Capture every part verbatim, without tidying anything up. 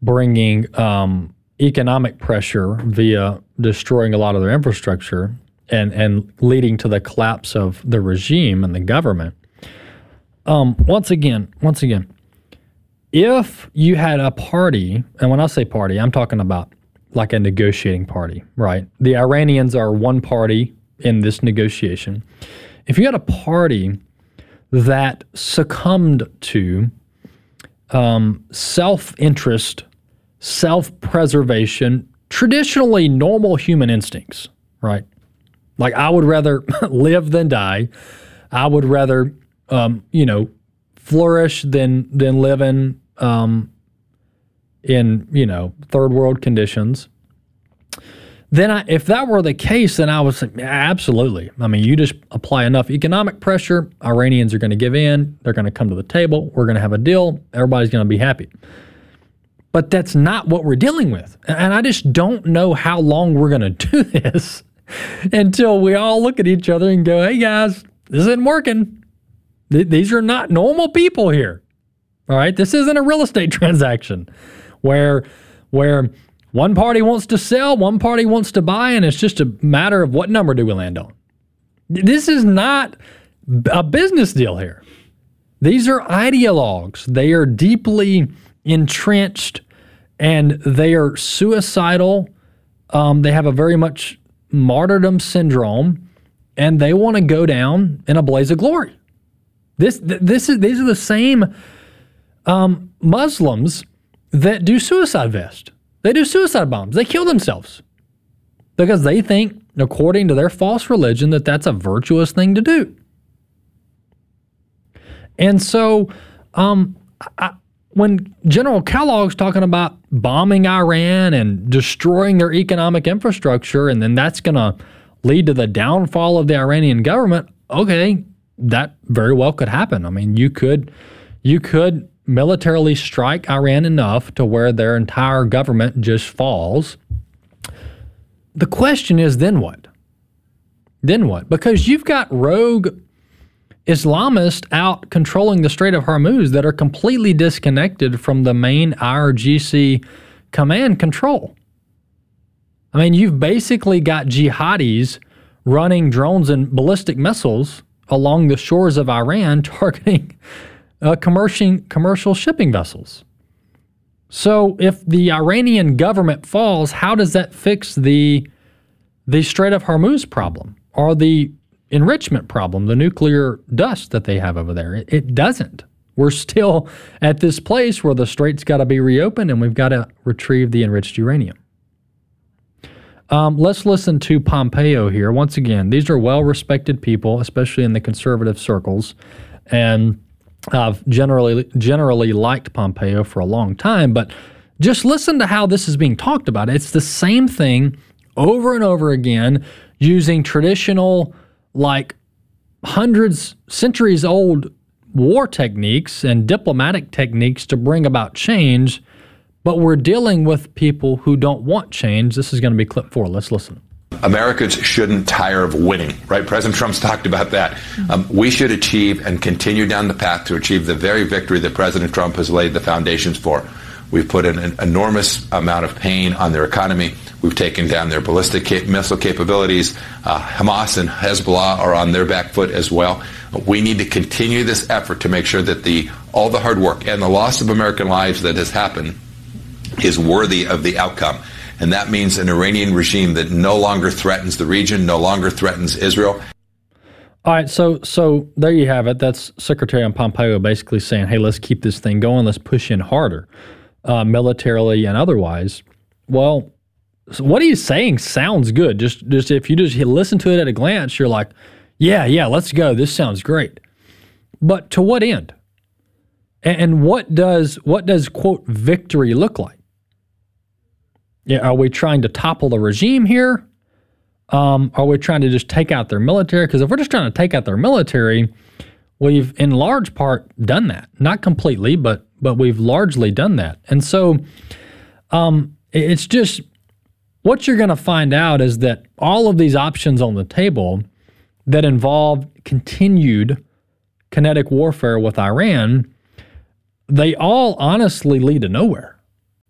bringing um, economic pressure via destroying a lot of their infrastructure and, and leading to the collapse of the regime and the government. Um, once again, once again, if you had a party, and when I say party, I'm talking about like a negotiating party, right? The Iranians are one party in this negotiation. If you had a party that succumbed to um, self-interest, self-preservation, traditionally normal human instincts, right? Like I would rather live than die. I would rather, um, you know, flourish than than live in, um, in you know, third world conditions. Then I, if that were the case, then I would say, absolutely. I mean, you just apply enough economic pressure, Iranians are going to give in, they're going to come to the table, we're going to have a deal, everybody's going to be happy. But that's not what we're dealing with. And I just don't know how long we're going to do this until we all look at each other and go, hey guys, this isn't working. Th- these are not normal people here. All right, this isn't a real estate transaction where where one party wants to sell, one party wants to buy, and it's just a matter of what number do we land on. This is not a business deal here. These are ideologues. They are deeply entrenched, and they are suicidal. Um, they have a very much martyrdom syndrome, and they want to go down in a blaze of glory. This, this is these are the same um, Muslims that do suicide vests. They do suicide bombs. They kill themselves because they think, according to their false religion, that that's a virtuous thing to do. And so um, I, when General Kellogg's talking about bombing Iran and destroying their economic infrastructure, and then that's going to lead to the downfall of the Iranian government, okay, that very well could happen. I mean, you could, you could militarily strike Iran enough to where their entire government just falls. The question is, then what? Then what? Because you've got rogue Islamists out controlling the Strait of Hormuz that are completely disconnected from the main I R G C command control. I mean, you've basically got jihadis running drones and ballistic missiles along the shores of Iran targeting uh, commercial, commercial shipping vessels. So if the Iranian government falls, how does that fix the, the Strait of Hormuz problem or the enrichment problem, the nuclear dust that they have over there? It, it doesn't. We're still at this place where the strait's got to be reopened and we've got to retrieve the enriched uranium. Um, let's listen to Pompeo here. Once again, these are well-respected people, especially in the conservative circles, and I've generally generally liked Pompeo for a long time, but just listen to how this is being talked about. It's the same thing over and over again, using traditional, like hundreds, centuries old war techniques and diplomatic techniques to bring about change, but we're dealing with people who don't want change. This is going to be clip four. Let's listen. Americans shouldn't tire of winning, right? President Trump's talked about that. Um, we should achieve and continue down the path to achieve the very victory that President Trump has laid the foundations for. We've put in an enormous amount of pain on their economy. We've taken down their ballistic cap- missile capabilities. Uh, Hamas and Hezbollah are on their back foot as well. We need to continue this effort to make sure that the all the hard work and the loss of American lives that has happened is worthy of the outcome. And that means an Iranian regime that no longer threatens the region, no longer threatens Israel. All right, so so there you have it. That's Secretary Pompeo basically saying, hey, let's keep this thing going. Let's push in harder, uh, militarily and otherwise. Well, so what he's saying sounds good. Just, just if you just listen to it at a glance, you're like, yeah, yeah, let's go. This sounds great. But to what end? And, and what does what does, quote, victory look like? Yeah, are we trying to topple the regime here? Um, are we trying to just take out their military? Because if we're just trying to take out their military, we've in large part done that. Not completely, but but we've largely done that. And so um, it's just what you're going to find out is that all of these options on the table that involve continued kinetic warfare with Iran, they all honestly lead to nowhere.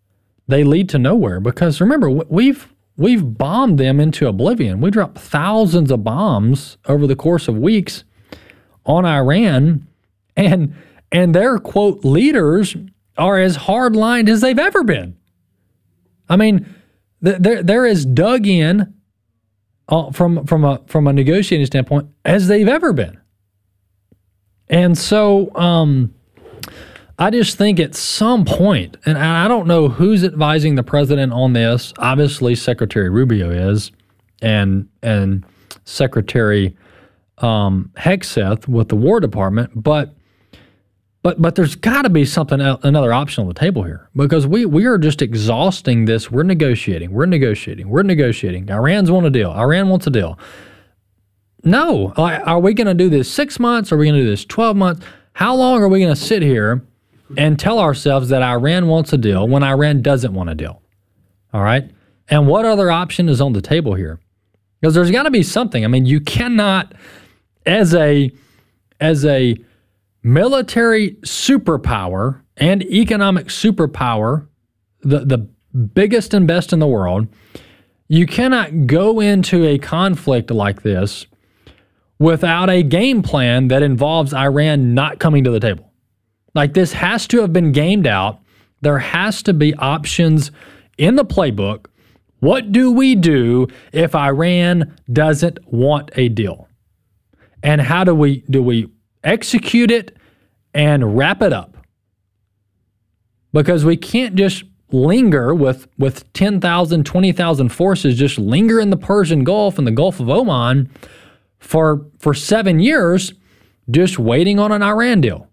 they lead to nowhere. Because remember, we've we've bombed them into oblivion. We dropped thousands of bombs over the course of weeks on Iran, and and their, quote, leaders are as hard-lined as they've ever been. I mean, they're, they're as dug in uh, from, from, a, from a negotiating standpoint as they've ever been. And so um, I just think at some point, and I don't know who's advising the president on this. Obviously, Secretary Rubio is, and and Secretary um, Hegseth with the War Department, but but but there's got to be something else, another option on the table here, because we we are just exhausting this. We're negotiating, we're negotiating, we're negotiating. Iran's want a deal. Iran wants a deal. No, are we going to do this six months? Are we going to do this twelve months? How long are we going to sit here and tell ourselves that Iran wants a deal when Iran doesn't want a deal? All right, and what other option is on the table here? Because there's got to be something. I mean, you cannot, as a as a military superpower and economic superpower, the, the biggest and best in the world, you cannot go into a conflict like this without a game plan that involves Iran not coming to the table. Like, this has to have been gamed out. There has to be options in the playbook. What do we do if Iran doesn't want a deal? And how do we do we execute it and wrap it up? Because we can't just linger with, with ten thousand, twenty thousand forces, just linger in the Persian Gulf and the Gulf of Oman for, for seven years, just waiting on an Iran deal.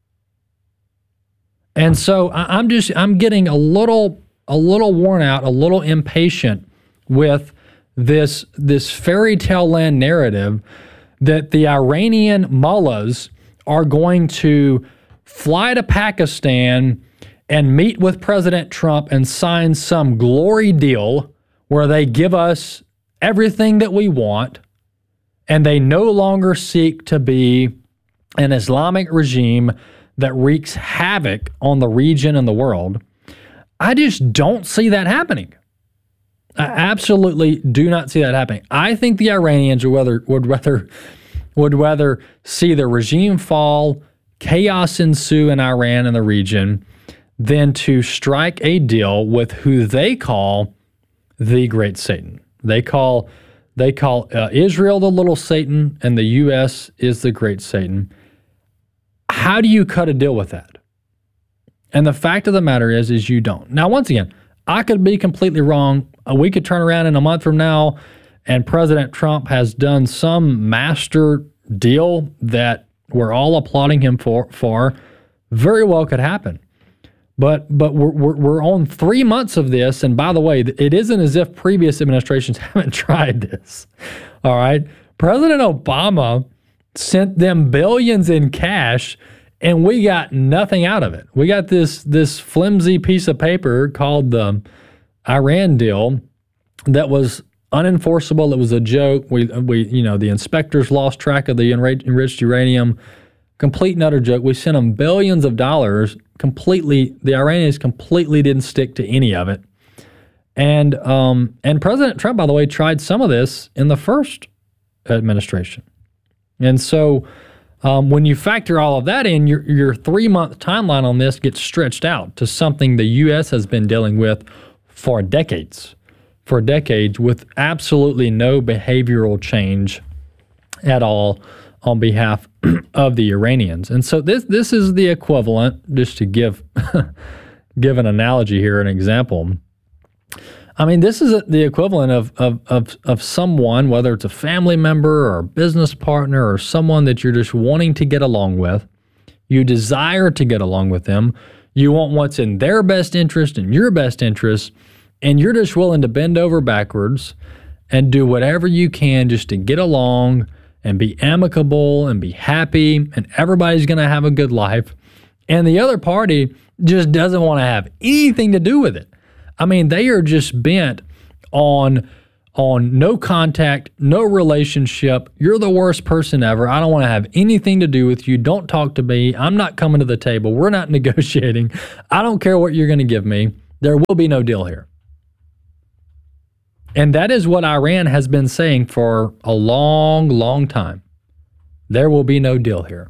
And so I'm just, I'm getting a little, a little worn out, a little impatient with this, this fairy tale land narrative that the Iranian mullahs are going to fly to Pakistan and meet with President Trump and sign some glory deal where they give us everything that we want, and they no longer seek to be an Islamic regime that wreaks havoc on the region and the world. I just don't see that happening. I absolutely do not see that happening. I think the Iranians would rather would rather would rather see the regime fall, chaos ensue in Iran and the region, than to strike a deal with who they call the Great Satan. They call they call uh, Israel the little Satan, and the U S is the Great Satan. How do you cut a deal with that? And the fact of the matter is, is you don't. Now, once again, I could be completely wrong. We could turn around in a month from now and President Trump has done some master deal that we're all applauding him for. for. Very well could happen. But but we're, we're, we're on three months of this. And by the way, it isn't as if previous administrations haven't tried this. All right. President Obama sent them billions in cash, and we got nothing out of it. We got this this flimsy piece of paper called the Iran deal that was unenforceable. It was a joke. We we you know the inspectors lost track of the enriched uranium. Complete and utter joke. We sent them billions of dollars. Completely, the Iranians completely didn't stick to any of it. And um and President Trump, by the way, tried some of this in the first administration. And so um, when you factor all of that in, your your three-month timeline on this gets stretched out to something the U S has been dealing with for decades, for decades, with absolutely no behavioral change at all on behalf of the Iranians. And so this this is the equivalent, just to give give an analogy here, an example. I mean, this is the equivalent of, of of of someone, whether it's a family member or a business partner or someone that you're just wanting to get along with. You desire to get along with them. You want what's in their best interest and your best interest, and you're just willing to bend over backwards and do whatever you can just to get along and be amicable and be happy, and everybody's going to have a good life. And the other party just doesn't want to have anything to do with it. I mean, they are just bent on on no contact, no relationship. You're the worst person ever. I don't want to have anything to do with you. Don't talk to me. I'm not coming to the table. We're not negotiating. I don't care what you're going to give me. There will be no deal here. And that is what Iran has been saying for a long, long time. There will be no deal here.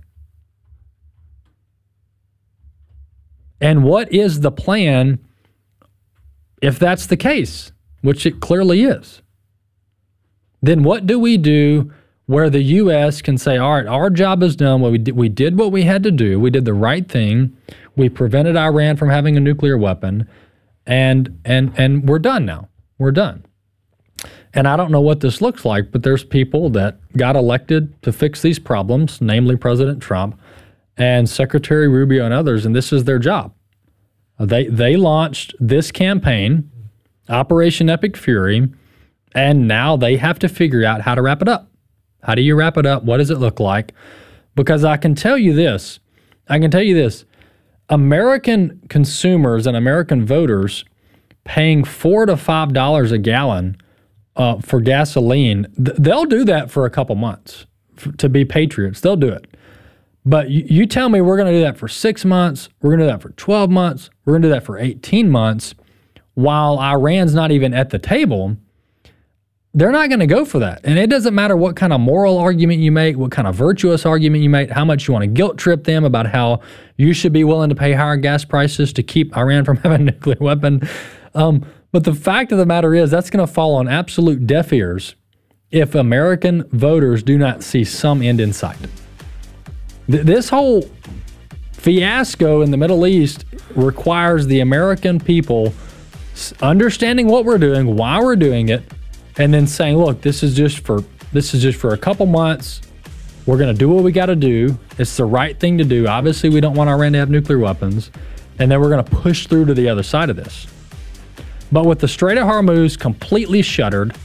And what is the plan if that's the case, which it clearly is? Then what do we do where the U S can say, all right, our job is done. We did, we did what we had to do. We did the right thing. We prevented Iran from having a nuclear weapon, and and and we're done now. We're done. And I don't know what this looks like, but there's people that got elected to fix these problems, namely President Trump and Secretary Rubio and others, and this is their job. They they launched this campaign, Operation Epic Fury, and now they have to figure out how to wrap it up. How do you wrap it up? What does it look like? Because I can tell you this, I can tell you this, American consumers and American voters paying four to five dollars a gallon uh, for gasoline, th- they'll do that for a couple months f- to be patriots. They'll do it. But you, you tell me we're going to do that for six months, we're going to do that for twelve months, we're going to do that for eighteen months, while Iran's not even at the table. They're not going to go for that. And it doesn't matter what kind of moral argument you make, what kind of virtuous argument you make, how much you want to guilt trip them about how you should be willing to pay higher gas prices to keep Iran from having a nuclear weapon. Um, but the fact of the matter is that's going to fall on absolute deaf ears if American voters do not see some end in sight. Th- this whole fiasco in the Middle East requires the American people understanding what we're doing, why we're doing it, and then saying, look, this is just for this is just for a couple months. We're going to do what we got to do. It's the right thing to do. Obviously, we don't want Iran to have nuclear weapons. And then we're going to push through to the other side of this. But with the Strait of Hormuz completely shuttered,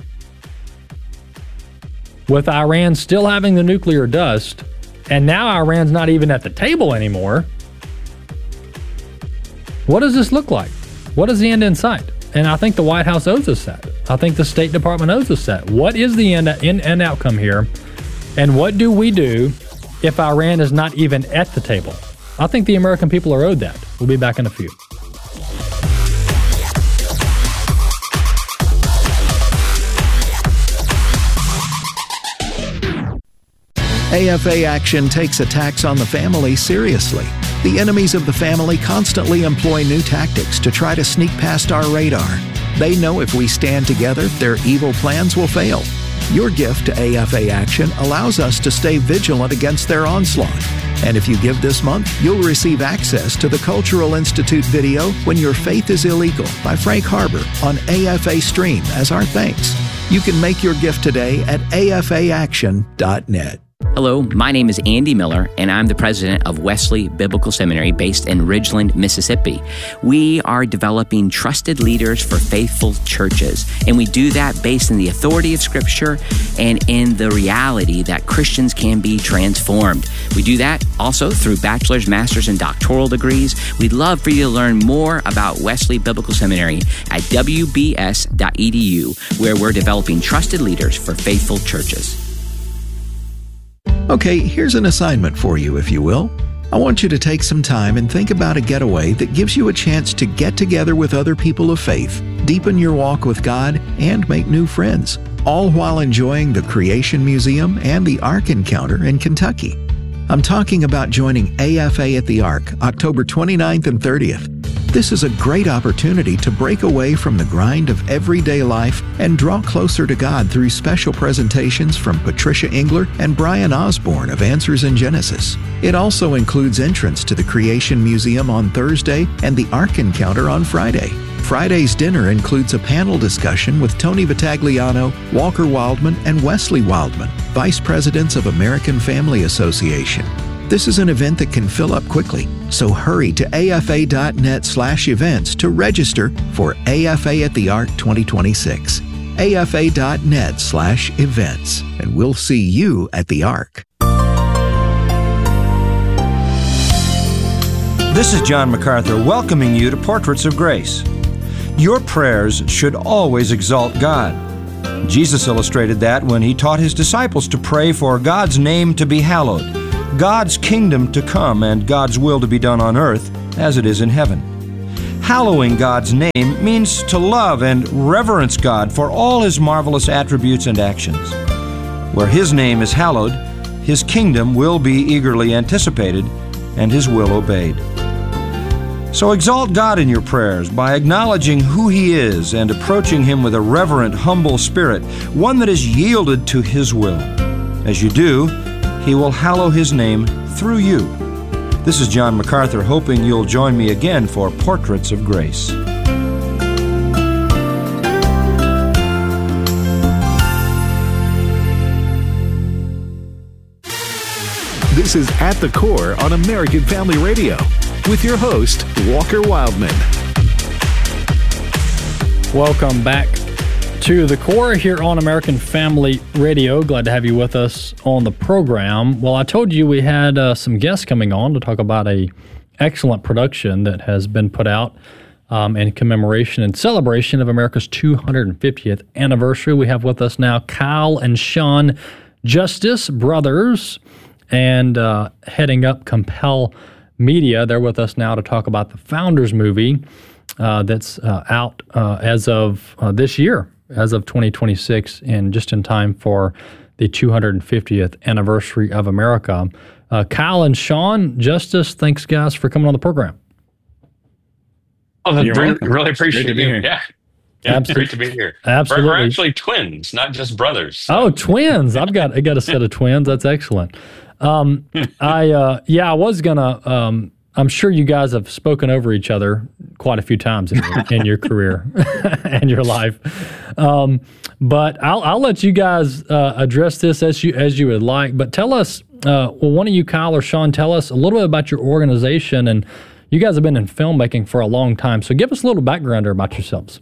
with Iran still having the nuclear dust, and now Iran's not even at the table anymore, what does this look like? What is the end in sight? And I think the White House owes us that. I think the State Department owes us that. What is the end, end, end outcome here? And what do we do if Iran is not even at the table? I think the American people are owed that. We'll be back in a few. A F A Action takes attacks on the family seriously. The enemies of the family constantly employ new tactics to try to sneak past our radar. They know if we stand together, their evil plans will fail. Your gift to A F A Action allows us to stay vigilant against their onslaught. And if you give this month, you'll receive access to the Cultural Institute video When Your Faith is Illegal by Frank Harbor on A F A Stream as our thanks. You can make your gift today at A F A action dot net. Hello, my name is Andy Miller, and I'm the president of Wesley Biblical Seminary based in Ridgeland, Mississippi. We are developing trusted leaders for faithful churches, and we do that based in the authority of Scripture and in the reality that Christians can be transformed. We do that also through bachelor's, master's, and doctoral degrees. We'd love for you to learn more about Wesley Biblical Seminary at w b s dot e d u, where we're developing trusted leaders for faithful churches. Okay, here's an assignment for you, if you will. I want you to take some time and think about a getaway that gives you a chance to get together with other people of faith, deepen your walk with God, and make new friends, all while enjoying the Creation Museum and the Ark Encounter in Kentucky. I'm talking about joining A F A at the Ark, October twenty-ninth and thirtieth. This is a great opportunity to break away from the grind of everyday life and draw closer to God through special presentations from Patricia Engler and Brian Osborne of Answers in Genesis. It also includes entrance to the Creation Museum on Thursday and the Ark Encounter on Friday. Friday's dinner includes a panel discussion with Tony Vitagliano, Walker Wildman, and Wesley Wildman, Vice Presidents of American Family Association. This is an event that can fill up quickly, so hurry to A F A dot net slash events to register for A F A at the Ark twenty twenty-six. A F A dot net slash events, and we'll see you at the Ark. This is John MacArthur welcoming you to Portraits of Grace. Your prayers should always exalt God. Jesus illustrated that when he taught his disciples to pray for God's name to be hallowed, God's kingdom to come, and God's will to be done on earth as it is in heaven. Hallowing God's name means to love and reverence God for all His marvelous attributes and actions. Where His name is hallowed, His kingdom will be eagerly anticipated and His will obeyed. So exalt God in your prayers by acknowledging who He is and approaching Him with a reverent, humble spirit, one that is yielded to His will. As you do, He will hallow His name through you. This is John MacArthur, hoping you'll join me again for Portraits of Grace. This is At the Core on American Family Radio with your host, Walker Wildman. Welcome back to The Core here on American Family Radio. Glad to have you with us on the program. Well, I told you we had uh, some guests coming on to talk about a excellent production that has been put out um, in commemoration and celebration of America's two hundred fiftieth anniversary. We have with us now Kyle and Sean Justice, brothers, and uh, heading up Compel Media. They're with us now to talk about the Founders movie uh, that's uh, out uh, as of uh, this year, as of twenty twenty-six, and just in time for the two hundred fiftieth anniversary of America. Uh, Kyle and Sean Justice, thanks guys for coming on the program. Oh, You're really, welcome. really appreciate Great to be you. here. Yeah. Yeah, Absolutely. great to be here. Absolutely. We're, we're actually twins, not just brothers. Oh, twins! I've got I got a set of twins. That's excellent. Um, I uh, yeah, I was gonna. Um, I'm sure you guys have spoken over each other quite a few times in your, in your career and your life, um, but I'll I'll let you guys uh, address this as you as you would like. But tell us, uh, well, one of you, Kyle or Sean, tell us a little bit about your organization. And you guys have been in filmmaking for a long time, so give us a little background about yourselves.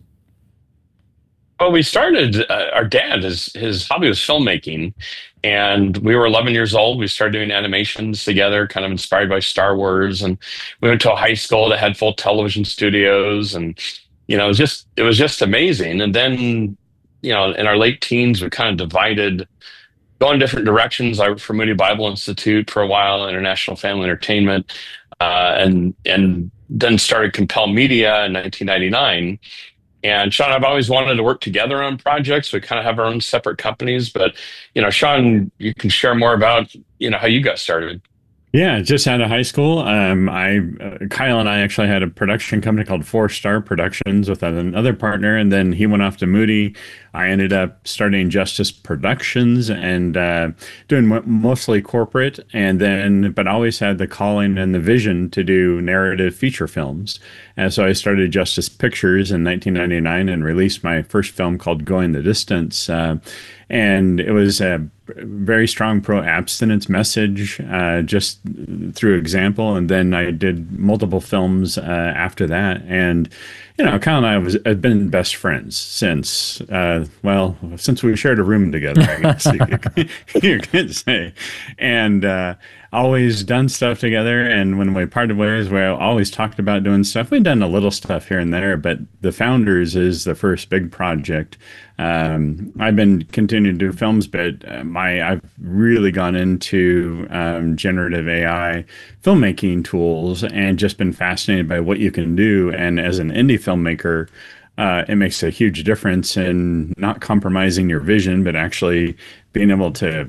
Well, we started, uh, our dad, his, his hobby was filmmaking, and we were eleven years old. We started doing animations together, kind of inspired by Star Wars. And we went to a high school that had full television studios. And, you know, it was just, it was just amazing. And then, you know, in our late teens, we kind of divided, going different directions. I worked for Moody Bible Institute for a while, International Family Entertainment, uh, and, and then started Compel Media in nineteen ninety-nine. And Sean, I've always wanted to work together on projects. We kind of have our own separate companies, but, you know, Sean, you can share more about, you know, how you got started. Yeah, just out of high school, um, I uh, Kyle and I actually had a production company called Four Star Productions with another partner, and then he went off to Moody. I ended up starting Justice Productions and uh, doing mo- mostly corporate, and then but always had the calling and the vision to do narrative feature films. And so I started Justice Pictures in nineteen ninety-nine and released my first film called Going the Distance. Uh, and it was a very strong pro-abstinence message, uh, just through example. And then I did multiple films uh, after that. And, you know, Kyle and I was, have been best friends since, uh, well, since we shared a room together, I guess you, could, you could say. And uh, always done stuff together. And when we parted ways, we always talked about doing stuff. We've done a little stuff here and there, but The Founders is the first big project. Um, I've been continuing to do films, but uh, my I've really gone into um, generative A I filmmaking tools and just been fascinated by what you can do. And as an indie filmmaker, uh, it makes a huge difference in not compromising your vision, but actually being able to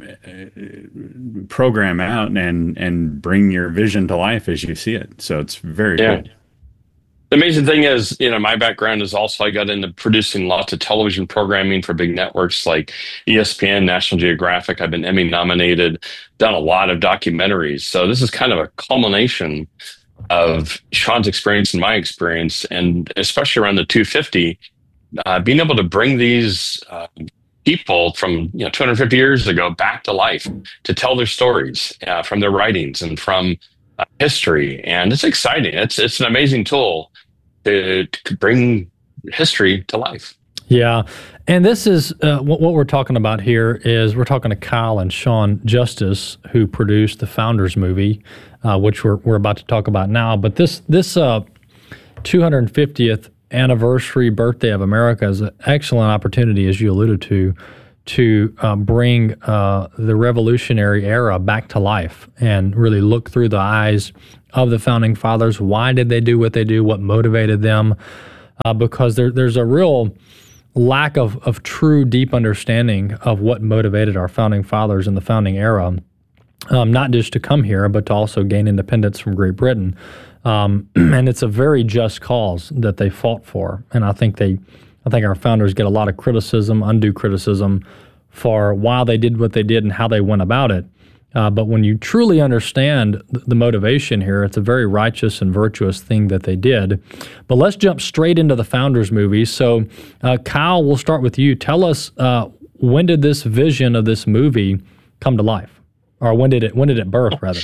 uh, program out and and bring your vision to life as you see it. So it's very yeah. cool. The amazing thing is, you know, my background is also I got into producing lots of television programming for big networks like E S P N, National Geographic. I've been Emmy nominated, done a lot of documentaries. So this is kind of a culmination of Sean's experience and my experience, and especially around the two fifty, uh, being able to bring these uh, people from, you know, two hundred fifty years ago back to life to tell their stories uh, from their writings and from uh, history. And it's exciting. It's, it's an amazing tool to, to bring history to life. Yeah. And this is uh, what, what we're talking about here is we're talking to Kyle and Sean Justice, who produced the Founders movie, uh, which we're, we're about to talk about now. But this, this uh, two hundred fiftieth anniversary birthday of America is an excellent opportunity, as you alluded to, to uh, bring uh, the Revolutionary era back to life and really look through the eyes of the Founding Fathers. Why did they do what they do? What motivated them? Uh, because there, there's a real lack of, of true deep understanding of what motivated our Founding Fathers in the Founding era, um, not just to come here, but to also gain independence from Great Britain. Um, and it's a very just cause that they fought for. And I think they I think our founders get a lot of criticism, undue criticism, for why they did what they did and how they went about it. Uh, but when you truly understand th- the motivation here, it's a very righteous and virtuous thing that they did. But let's jump straight into the Founders movie. So, uh, Kyle, we'll start with you. Tell us, uh, when did this vision of this movie come to life? Or when did it when did it birth, rather?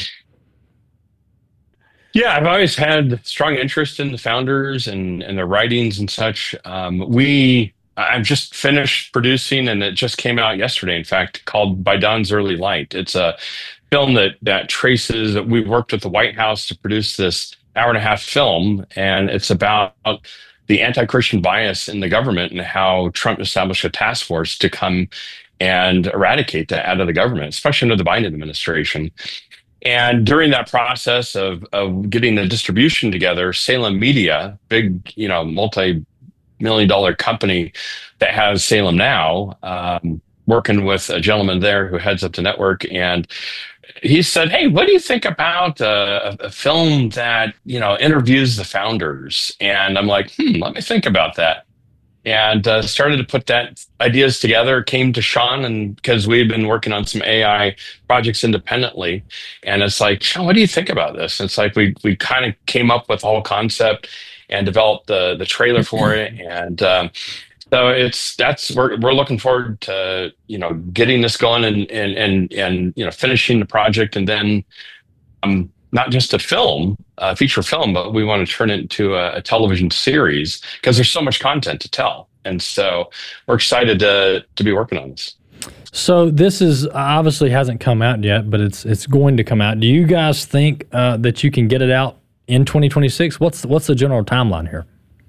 Yeah, I've always had strong interest in the founders and, and their writings and such. Um, we, I've just finished producing, and it just came out yesterday, in fact, called By Dawn's Early Light. It's a film that that traces, we worked with the White House to produce this hour and a half film, and it's about the anti-Christian bias in the government and how Trump established a task force to come and eradicate that out of the government, especially under the Biden administration. And during that process of, of getting the distribution together, Salem Media, big, you know, multi-million dollar company that has Salem Now, um, working with a gentleman there who heads up the network. And he said, hey, what do you think about a, a film that, you know, interviews the founders? And I'm like, hmm, let me think about that. And uh, started to put that ideas together, came to Sean, and because we had been working on some A I projects independently. And it's like, Sean, what do you think about this? And it's like we we kind of came up with the whole concept and developed the the trailer for it. And um, so it's that's we're we're looking forward to, you know, getting this going and and and and you know, finishing the project, and then um not just a film, a feature film, but we want to turn it into a, a television series because there's so much content to tell. And so we're excited to to be working on this. So this is obviously hasn't come out yet, but it's it's going to come out. Do you guys think uh, that you can get it out in twenty twenty-six? What's what's the general timeline here?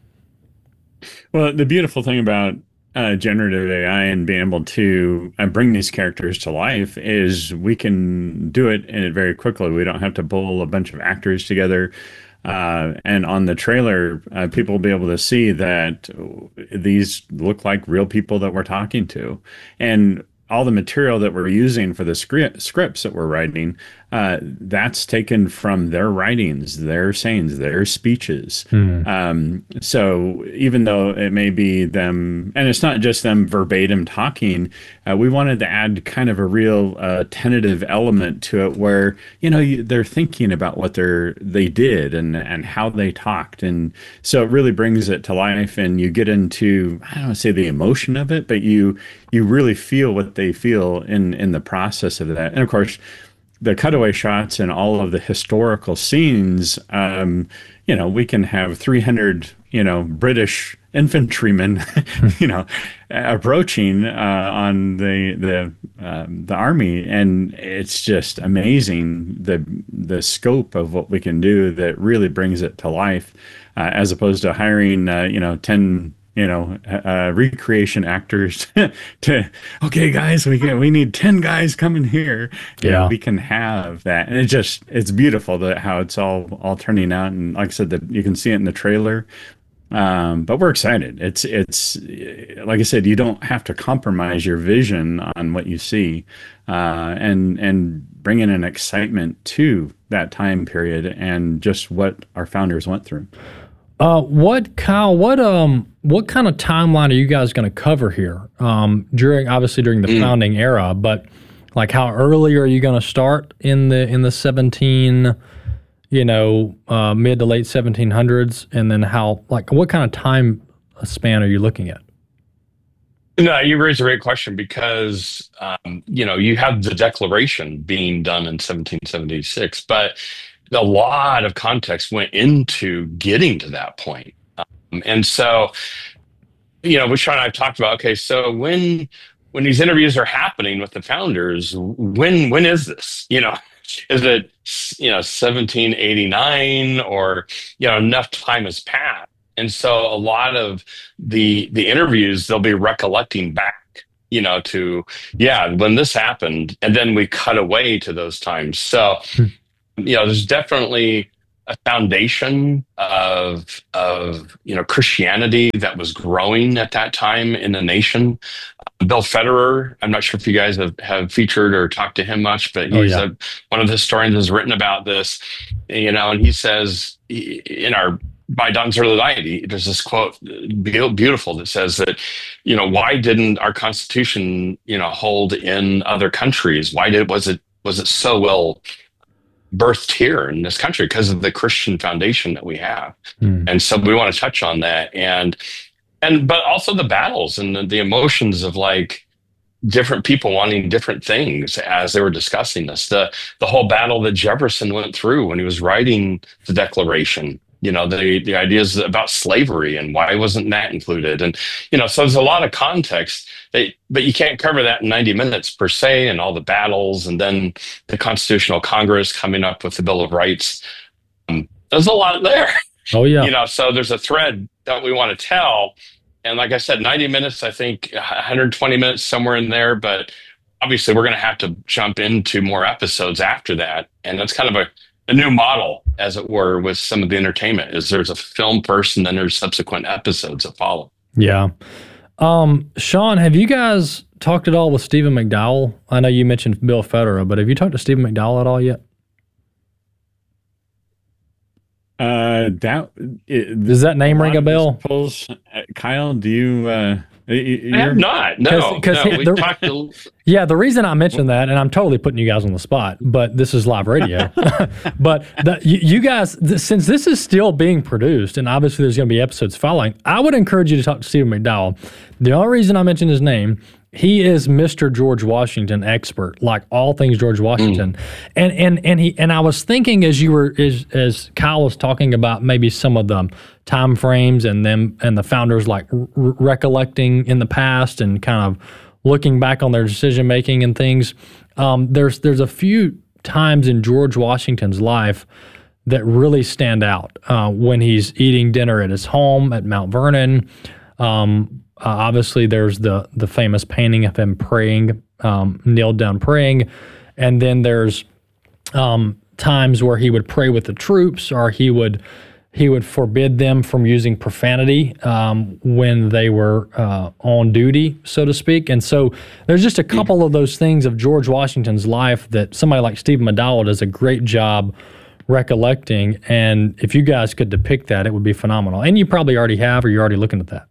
Well, the beautiful thing about uh, generative A I and being able to uh, bring these characters to life is we can do it in it very quickly. We don't have to pull a bunch of actors together. Uh, and on the trailer, uh, people will be able to see that these look like real people that we're talking to. And all the material that we're using for the script, scripts that we're writing, uh, that's taken from their writings, their sayings, their speeches. Mm. Um, so even though it may be them, and it's not just them verbatim talking, uh, we wanted to add kind of a real uh, tentative element to it where, you know, you, they're thinking about what they're, they did and, and how they talked. And so it really brings it to life, and you get into, I don't want to say the emotion of it, but you, you really feel what they feel in, in the process of that. And of course, the cutaway shots and all of the historical scenes, um, you know, we can have three hundred, you know, British infantrymen, you know, approaching uh, on the the um, the army, and it's just amazing the the scope of what we can do that really brings it to life, uh, as opposed to hiring, uh, you know, ten. You know, uh, recreation actors to, okay, guys, we can, we need ten guys coming here. You yeah, know, we can have that, and it just it's beautiful that how it's all all turning out. And like I said, that you can see it in the trailer. Um, but we're excited. It's it's like I said, you don't have to compromise your vision on what you see, uh, and and bring in an excitement to that time period and just what our founders went through. Uh, what, Kyle, what um, what kind of timeline are you guys going to cover here? Um, during obviously during the mm. founding era, but like how early are you going to start in the in the seventeen, you know, uh, mid to late seventeen hundreds, and then how like what kind of time span are you looking at? No, you raise a great question because um, you know, you have the Declaration being done in seventeen seventy-six, but a lot of context went into getting to that point. Um, and so, you know, Sean and I have talked about, okay, so when when these interviews are happening with the founders, when when is this? You know, is it, you know, seventeen eighty-nine, or, you know, enough time has passed? And so a lot of the the interviews, they'll be recollecting back you know, to, yeah, when this happened, and then we cut away to those times. So, you know, there's definitely a foundation of, of, you know, Christianity that was growing at that time in the nation. Bill Federer, I'm not sure if you guys have, have featured or talked to him much, but he's oh, yeah. a, one of the historians has written about this, you know, and he says in our, by Don's Early Light, there's this quote, beautiful, that says that, you know, why didn't our Constitution, you know, hold in other countries? Why did, was it, was it so well birthed here in this country? Because of the Christian foundation that we have. Mm. And so we want to touch on that. And, And, but also the battles and the, the emotions of like different people wanting different things as they were discussing this. The, the whole battle that Jefferson went through when he was writing the Declaration, you know, the, the ideas about slavery and why wasn't that included? And, you know, so there's a lot of context, that, but you can't cover that in ninety minutes per se, and all the battles, and then the Constitutional Congress coming up with the Bill of Rights. Um, there's a lot there. Oh, yeah. You know, so there's a thread that we want to tell. And like I said, ninety minutes, I think one hundred twenty minutes, somewhere in there. But obviously, we're going to have to jump into more episodes after that. And that's kind of a, a new model, as it were, with some of the entertainment, is there's a film first and then there's subsequent episodes that follow. Yeah. Um, Sean, have you guys talked at all with Stephen McDowell? I know you mentioned Bill Federer, but have you talked to Stephen McDowell at all yet? Uh, that it, does that name ring a bell? Pulls, uh, Kyle, do you? Uh, I have not. No, Cause, cause no. We the, talked to... Yeah, the reason I mentioned that, and I'm totally putting you guys on the spot, but this is live radio. But the, you, you guys, th- since this is still being produced, and obviously there's going to be episodes following, I would encourage you to talk to Stephen McDowell. The only reason I mentioned his name, he is Mister George Washington expert, like all things George Washington. Mm. And and and he and I was thinking as you were as as Kyle was talking about maybe some of the time frames and them and the founders like r- recollecting in the past and kind of looking back on their decision making and things. Um, there's there's a few times in George Washington's life that really stand out uh, when he's eating dinner at his home at Mount Vernon. Um, Uh, obviously, there's the the famous painting of him praying, um, kneeled down praying, and then there's um, times where he would pray with the troops, or he would he would forbid them from using profanity um, when they were uh, on duty, so to speak. And so there's just a couple of those things of George Washington's life that somebody like Stephen McDowell does a great job recollecting. And if you guys could depict that, it would be phenomenal. And you probably already have, or you're already looking at that.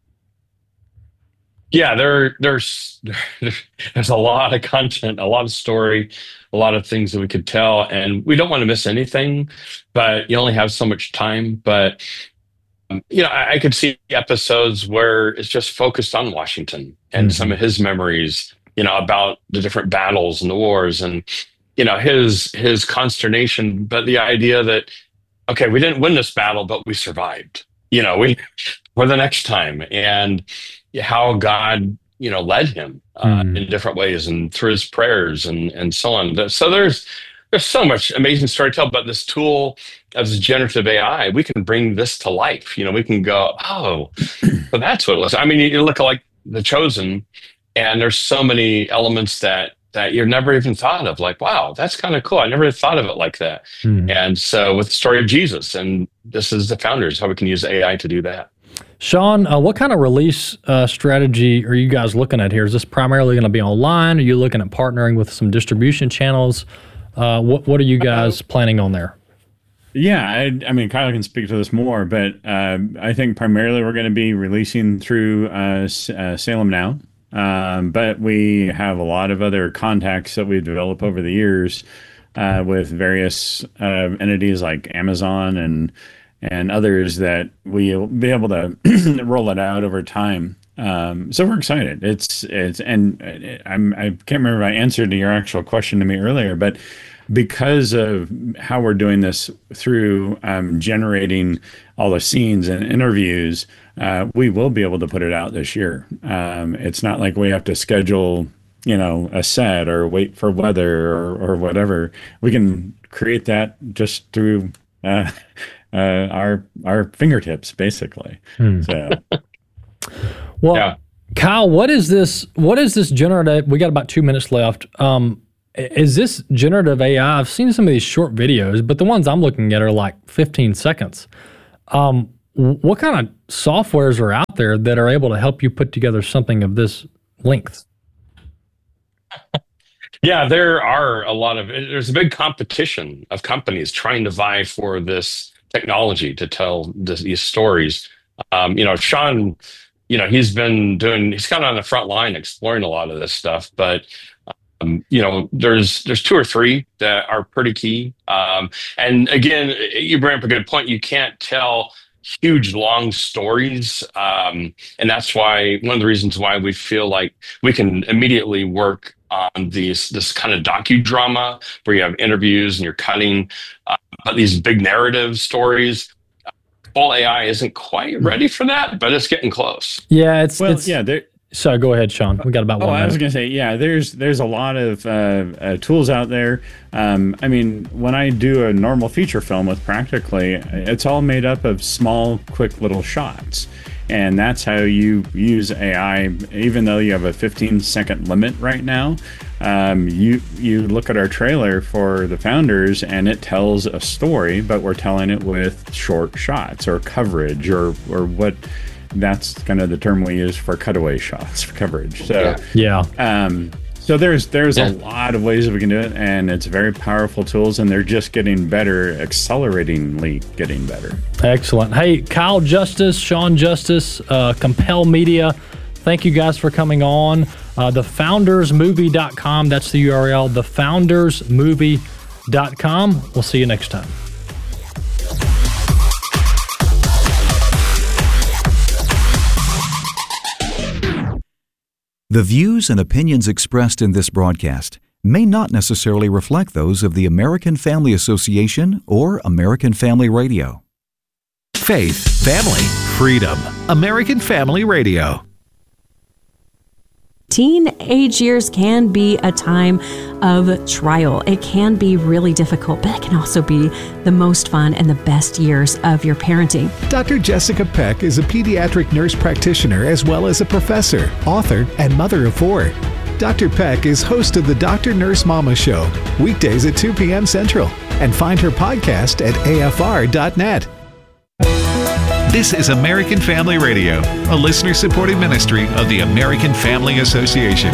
Yeah, there, there's there's a lot of content, a lot of story, a lot of things that we could tell, and we don't want to miss anything, but you only have so much time. But um, you know, I, I could see episodes where it's just focused on Washington and mm-hmm. some of his memories, you know, about the different battles and the wars, and you know, his his consternation, but the idea that, okay, we didn't win this battle, but we survived. You know, we for the next time, and how God, you know, led him uh, mm. in different ways and through his prayers and and so on. So there's there's so much amazing story to tell. But this tool as generative A I, we can bring this to life. You know, we can go, oh, so that's what it was. I mean, you look at like The Chosen, and there's so many elements that that you've never even thought of. Like, wow, that's kind of cool. I never thought of it like that. Mm. And so with the story of Jesus, and this is the founders, how we can use A I to do that. Sean, uh, what kind of release uh, strategy are you guys looking at here? Is this primarily going to be online? Are you looking at partnering with some distribution channels? Uh, what What are you guys uh, planning on there? Yeah, I, I mean, Kyle can speak to this more, but uh, I think primarily we're going to be releasing through uh, uh, Salem Now. Um, but we have a lot of other contacts that we've developed over the years uh, with various uh, entities like Amazon and and others that we'll be able to roll it out over time. Um, so we're excited. It's it's and I'm I can't remember if I answered to your actual question to me earlier, but because of how we're doing this through um, generating all the scenes and interviews, uh, we will be able to put it out this year. Um, it's not like we have to schedule, you know, a set or wait for weather or, or whatever. We can create that just through uh, uh, our our fingertips, basically. Hmm. So, well, yeah. Kyle, what is this? What is this generative? We got about two minutes left. Um, is this generative A I? I've seen some of these short videos, but the ones I'm looking at are like fifteen seconds. Um, what kind of softwares are out there that are able to help you put together something of this length? Yeah, there are a lot of, there's a big competition of companies trying to vie for this technology to tell this, these stories. Um, you know, Sean, you know, he's been doing, he's kind of on the front line exploring a lot of this stuff, but um, you know, there's there's two or three that are pretty key. Um, and again, you bring up a good point. You can't tell huge long stories, um, and that's why one of the reasons why we feel like we can immediately work on these this kind of docudrama where you have interviews and you're cutting, uh, but these big narrative stories. Full A I isn't quite ready for that, but it's getting close. Yeah, it's well, it's, yeah. There, so go ahead, Sean. We got about oh, one minute. I was going to say, yeah. There's there's a lot of uh, uh, tools out there. Um, I mean, when I do a normal feature film with Practically, it's all made up of small, quick little shots. And that's how you use A I, even though you have a fifteen second limit right now. Um, you you look at our trailer for The Founders and it tells a story, but we're telling it with short shots or coverage or, or what, that's kind of the term we use for cutaway shots for coverage. So, yeah. Um, So there's there's Yeah. a lot of ways that we can do it, and it's very powerful tools, and they're just getting better, acceleratingly getting better. Excellent. Hey, Kyle Justice, Sean Justice, uh, Compel Media, thank you guys for coming on. Uh, the founders movie dot com, that's the U R L, the founders movie dot com. We'll see you next time. The views and opinions expressed in this broadcast may not necessarily reflect those of the American Family Association or American Family Radio. Faith, family, freedom. American Family Radio. Teenage years can be a time of trial. It can be really difficult, but it can also be the most fun and the best years of your parenting. Doctor Jessica Peck is a pediatric nurse practitioner as well as a professor, author, and mother of four. Doctor Peck is host of the Doctor Nurse Mama Show, weekdays at two p.m. Central, and find her podcast at A F R dot net. This is American Family Radio, a listener-supported ministry of the American Family Association.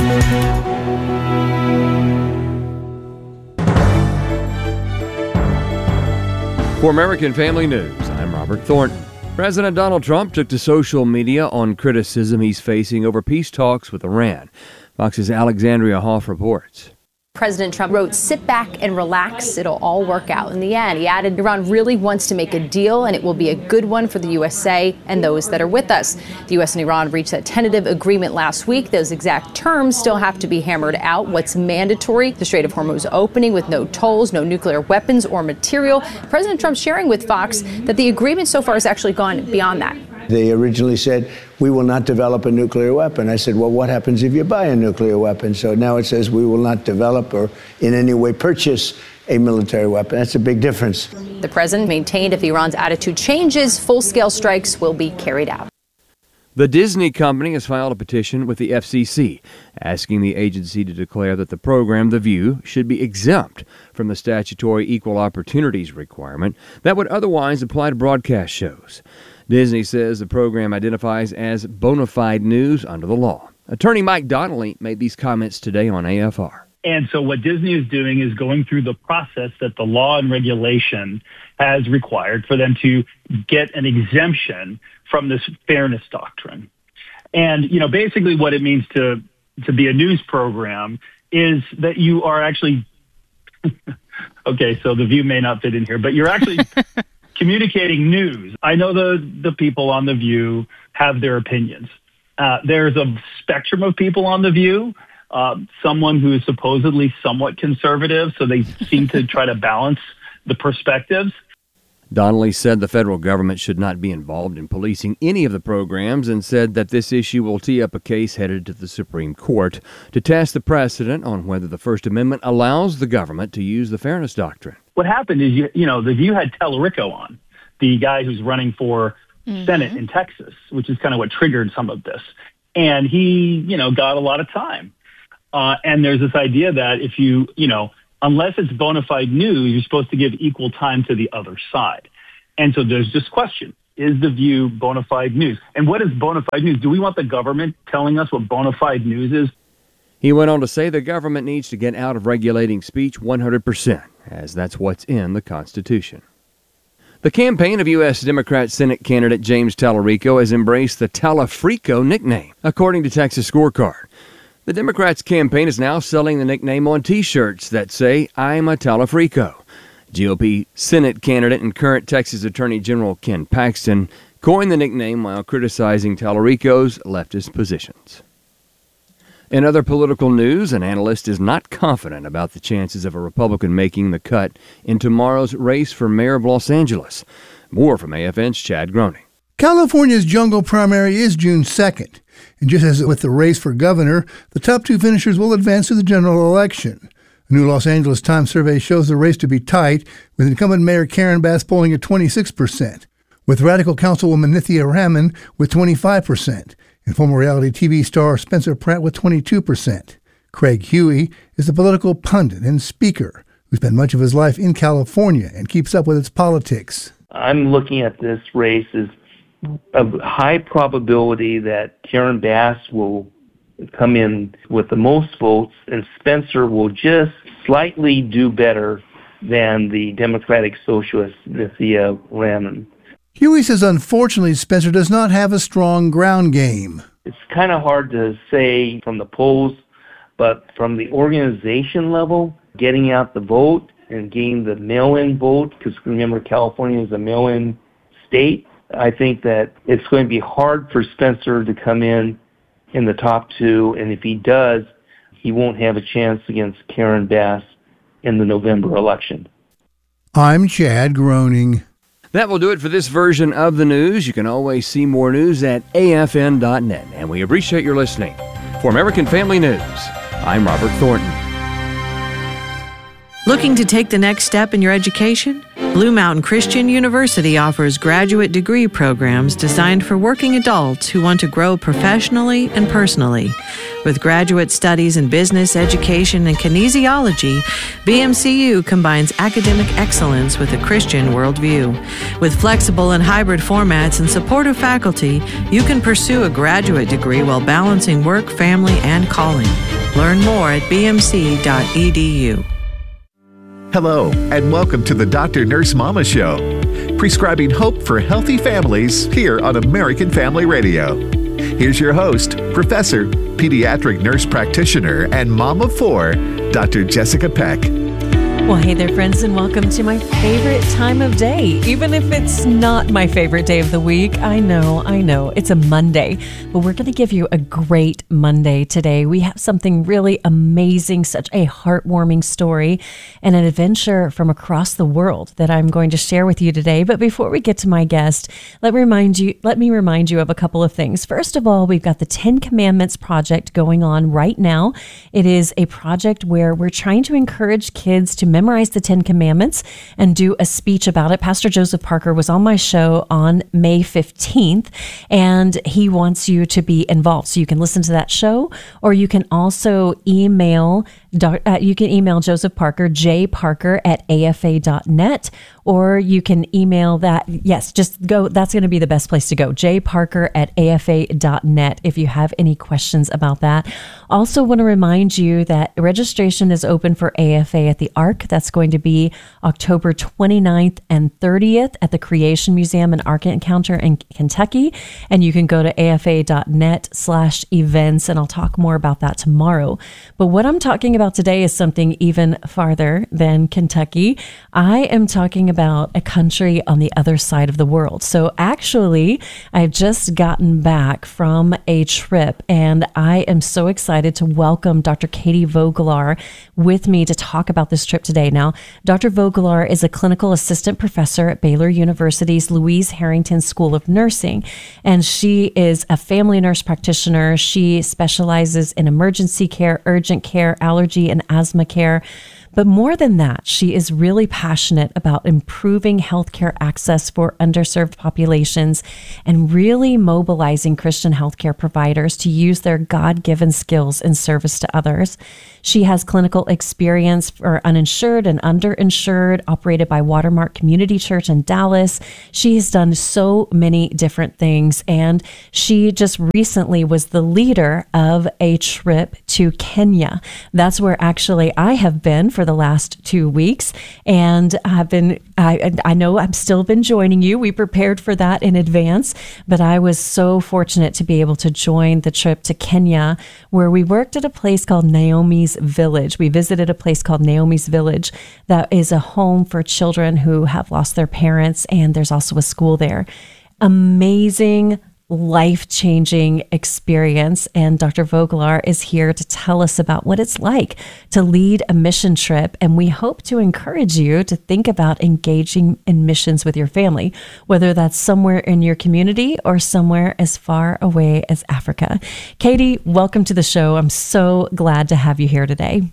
For American Family News, I'm Robert Thornton. President Donald Trump took to social media on criticism he's facing over peace talks with Iran. Fox's Alexandria Hoff reports. President Trump wrote, "Sit back and relax. It'll all work out in the end." He added, Iran really wants to make a deal, and it will be a good one for the U S A and those that are with us. The U S and Iran reached a tentative agreement last week. Those exact terms still have to be hammered out. What's mandatory? The Strait of Hormuz opening with no tolls, no nuclear weapons or material. President Trump sharing with Fox that the agreement so far has actually gone beyond that. They originally said, we will not develop a nuclear weapon. I said, well, what happens if you buy a nuclear weapon? So now it says we will not develop or in any way purchase a military weapon. That's a big difference. The president maintained if Iran's attitude changes, full-scale strikes will be carried out. The Disney company has filed a petition with the F C C asking the agency to declare that the program The View should be exempt from the statutory equal opportunities requirement that would otherwise apply to broadcast shows. Disney says the program identifies as bona fide news under the law. Attorney Mike Donnelly made these comments today on A F R. And so what Disney is doing is going through the process that the law and regulation has required for them to get an exemption from this fairness doctrine. And, you know, basically what it means to, to be a news program is that you are actually, okay, so The View may not fit in here, but you're actually communicating news. I know the, the people on The View have their opinions. Uh, there's a spectrum of people on The View. Uh, someone who is supposedly somewhat conservative, so they seem to try to balance the perspectives. Donnelly said the federal government should not be involved in policing any of the programs and said that this issue will tee up a case headed to the Supreme Court to test the precedent on whether the First Amendment allows the government to use the fairness doctrine. What happened is, you, you know, The View had Tellerico on, the guy who's running for mm-hmm. Senate in Texas, which is kind of what triggered some of this. And he, you know, got a lot of time. Uh, and there's this idea that if you, you know, unless it's bona fide news, you're supposed to give equal time to the other side. And so there's this question. Is The View bona fide news? And what is bona fide news? Do we want the government telling us what bona fide news is? He went on to say the government needs to get out of regulating speech one hundred percent, as that's what's in the Constitution. The campaign of U S Democrat Senate candidate James Tallarico has embraced the Talafrico nickname, according to Texas Scorecard. The Democrats' campaign is now selling the nickname on T-shirts that say, "I'm a Talafrico." G O P Senate candidate and current Texas Attorney General Ken Paxton coined the nickname while criticizing Tallarico's leftist positions. In other political news, an analyst is not confident about the chances of a Republican making the cut in tomorrow's race for mayor of Los Angeles. More from A F N's Chad Groening. California's jungle primary is June second. And just as with the race for governor, the top two finishers will advance to the general election. A new Los Angeles Times survey shows the race to be tight, with incumbent Mayor Karen Bass polling at twenty-six percent, with radical councilwoman Nithya Raman with twenty-five percent, and former reality T V star Spencer Pratt with twenty-two percent. Craig Huey is a political pundit and speaker who spent much of his life in California and keeps up with its politics. I'm looking at this race as a high probability that Karen Bass will come in with the most votes, and Spencer will just slightly do better than the Democratic Socialist Nithya Raman. Huey says unfortunately Spencer does not have a strong ground game. It's kind of hard to say from the polls, but from the organization level, getting out the vote and getting the mail-in vote, because remember California is a mail-in state, I think that it's going to be hard for Spencer to come in in the top two, and if he does, he won't have a chance against Karen Bass in the November election. I'm Chad Groening. That will do it for this version of the news. You can always see more news at A F N dot net, and we appreciate your listening. For American Family News, I'm Robert Thornton. Looking to take the next step in your education? Blue Mountain Christian University offers graduate degree programs designed for working adults who want to grow professionally and personally. With graduate studies in business, education, and kinesiology, B M C U combines academic excellence with a Christian worldview. With flexible and hybrid formats and supportive faculty, you can pursue a graduate degree while balancing work, family, and calling. Learn more at b m c dot e d u. Hello, and welcome to the Doctor Nurse Mama Show, prescribing hope for healthy families here on American Family Radio. Here's your host, Professor, Pediatric Nurse Practitioner, and Mom of Four, Doctor Jessica Peck. Well, hey there, friends, and welcome to my favorite time of day. Even if it's not my favorite day of the week, I know, I know, it's a Monday. But we're going to give you a great Monday today. We have something really amazing, such a heartwarming story, and an adventure from across the world that I'm going to share with you today. But before we get to my guest, let me remind you, let me remind you of a couple of things. First of all, we've got the Ten Commandments project going on right now. It is a project where we're trying to encourage kids to memorize the Ten Commandments and do a speech about it. Pastor Joseph Parker was on my show on May fifteenth, and he wants you to be involved. So you can listen to that show, or you can also email uh, you can email Joseph Parker, jparker at a f a dot net, or you can email that. Yes, just go. That's going to be the best place to go, jparker at a f a dot net, if you have any questions about that. Also want to remind you that registration is open for A F A at the Ark. That's going to be October twenty-ninth and thirtieth at the Creation Museum and Ark Encounter in Kentucky. And you can go to a f a dot net slash events, and I'll talk more about that tomorrow. But what I'm talking about today is something even farther than Kentucky. I am talking about a country on the other side of the world. So actually, I've just gotten back from a trip, and I am so excited to welcome Doctor Katie Voglar with me to talk about this trip today. Now, Doctor Voglar is a clinical assistant professor at Baylor University's Louise Harrington School of Nursing, and she is a family nurse practitioner. She specializes in emergency care, urgent care, allergy and asthma care. But more than that, she is really passionate about improving healthcare access for underserved populations and really mobilizing Christian healthcare providers to use their God-given skills in service to others. She has clinical experience for uninsured and underinsured, operated by Watermark Community Church in Dallas. She has done so many different things, and she just recently was the leader of a trip to Kenya. That's where actually I have been for the last two weeks, and I've been, I, I know I've still been joining you. We prepared for that in advance, but I was so fortunate to be able to join the trip to Kenya, where we worked at a place called Naomi's Village. We visited a place called Naomi's Village that is a home for children who have lost their parents, and there's also a school there. Amazing, life-changing experience, and Doctor Vogelaar is here to tell us about what it's like to lead a mission trip, and we hope to encourage you to think about engaging in missions with your family, whether that's somewhere in your community or somewhere as far away as Africa. Katie, welcome to the show. I'm so glad to have you here today.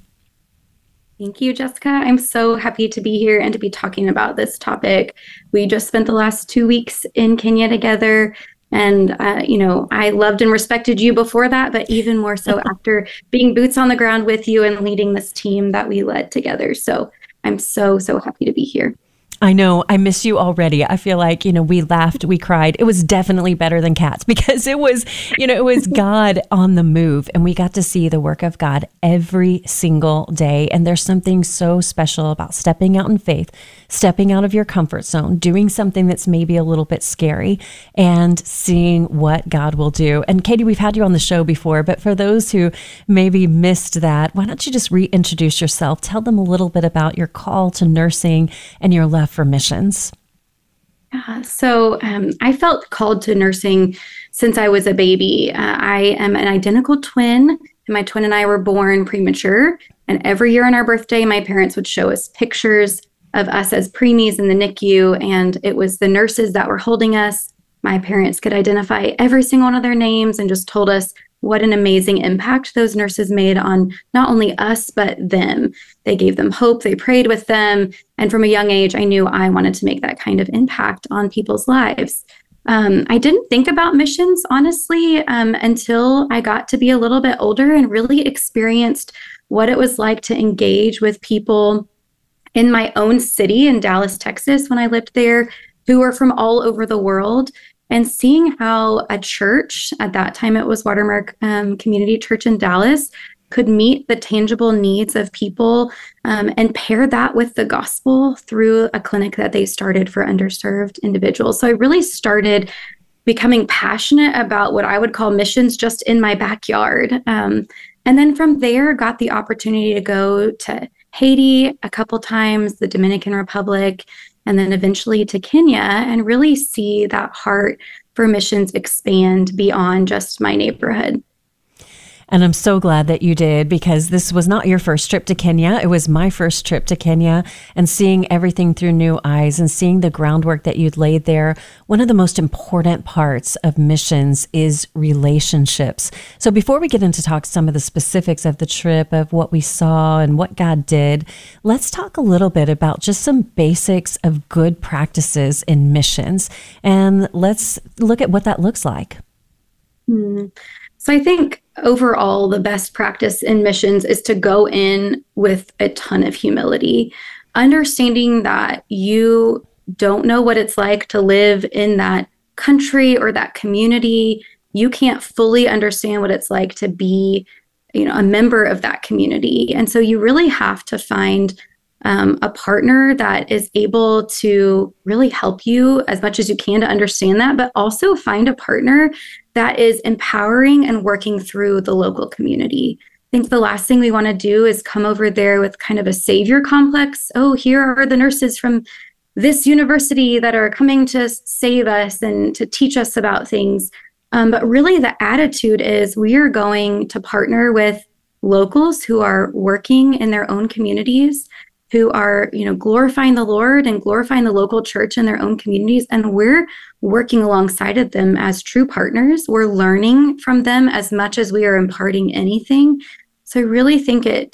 Thank you, Jessica. I'm so happy to be here and to be talking about this topic. We just spent the last two weeks in Kenya together. And, uh, you know, I loved and respected you before that, but even more so after being boots on the ground with you and leading this team that we led together. So I'm so, so happy to be here. I know. I miss you already. I feel like, you know, we laughed, we cried. It was definitely better than Cats because it was, you know, it was God on the move, and we got to see the work of God every single day. And there's something so special about stepping out in faith, stepping out of your comfort zone, doing something that's maybe a little bit scary, and seeing what God will do. And Katie, we've had you on the show before, but for those who maybe missed that, why don't you just reintroduce yourself? Tell them a little bit about your call to nursing and your love for missions. Yeah, so um, I felt called to nursing since I was a baby. Uh, I am an identical twin, and my twin and I were born premature. And every year on our birthday, my parents would show us pictures of us as preemies in the N I C U, and it was the nurses that were holding us. My parents could identify every single one of their names and just told us what an amazing impact those nurses made on not only us, but them. They gave them hope, they prayed with them. And from a young age, I knew I wanted to make that kind of impact on people's lives. Um, I didn't think about missions, honestly, um, until I got to be a little bit older and really experienced what it was like to engage with people in my own city in Dallas, Texas, when I lived there, who were from all over the world. And seeing how a church, at that time it was Watermark um, Community Church in Dallas, could meet the tangible needs of people um, and pair that with the gospel through a clinic that they started for underserved individuals. So I really started becoming passionate about what I would call missions just in my backyard. Um, and then from there, got the opportunity to go to Haiti a couple times, the Dominican Republic, and then eventually to Kenya, and really see that heart for missions expand beyond just my neighborhood. And I'm so glad that you did, because this was not your first trip to Kenya. It was my first trip to Kenya, and seeing everything through new eyes and seeing the groundwork that you'd laid there. One of the most important parts of missions is relationships. So before we get into talk some of the specifics of the trip, of what we saw and what God did, let's talk a little bit about just some basics of good practices in missions. And let's look at what that looks like. Hmm. So I think overall, the best practice in missions is to go in with a ton of humility, understanding that you don't know what it's like to live in that country or that community. You can't fully understand what it's like to be, you know, a member of that community. And so you really have to find um, a partner that is able to really help you as much as you can to understand that, but also find a partner that is empowering and working through the local community. I think the last thing we want to do is come over there with kind of a savior complex. Oh, here are the nurses from this university that are coming to save us and to teach us about things. Um, but really the attitude is we are going to partner with locals who are working in their own communities, who are, you know, glorifying the Lord and glorifying the local church in their own communities. And we're working alongside of them as true partners. We're learning from them as much as we are imparting anything. So I really think it to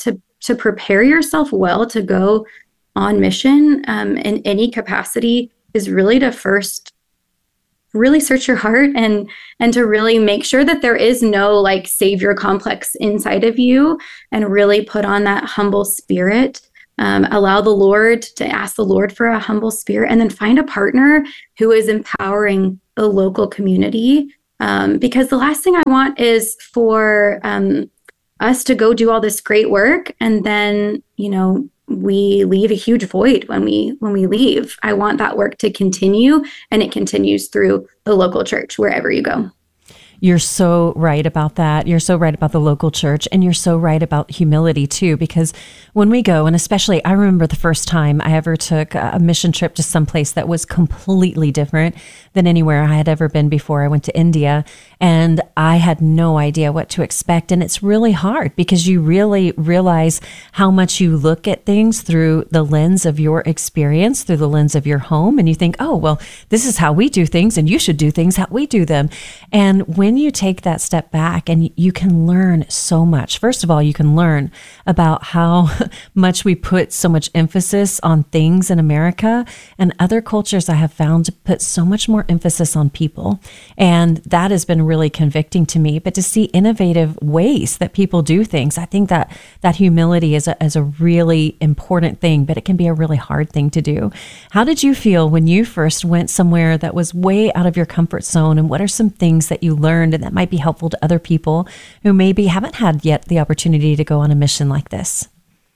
to prepare yourself well to go on mission um, in any capacity is really to first really search your heart and and to really make sure that there is no like savior complex inside of you, and really put on that humble spirit. Um, allow the Lord to ask the Lord for a humble spirit, and then find a partner who is empowering the local community. Um, because the last thing I want is for um, us to go do all this great work, and then, you know, we leave a huge void when we when we leave. I want that work to continue, and it continues through the local church wherever you go. You're so right about that. You're so right about the local church, and you're so right about humility too, because when we go, and especially I remember the first time I ever took a mission trip to someplace that was completely different than anywhere I had ever been before. I went to India, and I had no idea what to expect. And it's really hard because you really realize how much you look at things through the lens of your experience, through the lens of your home. And you think, oh, well, this is how we do things, and you should do things how we do them. And when you take that step back, and you can learn so much. First of all, you can learn about how much we put so much emphasis on things in America, and other cultures I have found to put so much more emphasis on people. And that has been really convicting to me. But to see innovative ways that people do things, I think that that humility is a, is a really important thing, but it can be a really hard thing to do. How did you feel when you first went somewhere that was way out of your comfort zone? And what are some things that you learned and that might be helpful to other people who maybe haven't had yet the opportunity to go on a mission like this?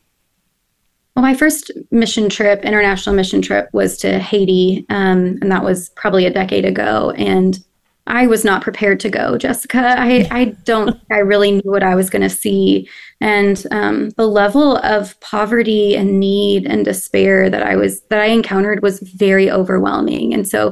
Well, my first mission trip, international mission trip, was to Haiti, um, and that was probably a decade ago. And I was not prepared to go, Jessica. I, I don't think I really knew what I was going to see. And um, the level of poverty and need and despair that I was that I encountered was very overwhelming. And so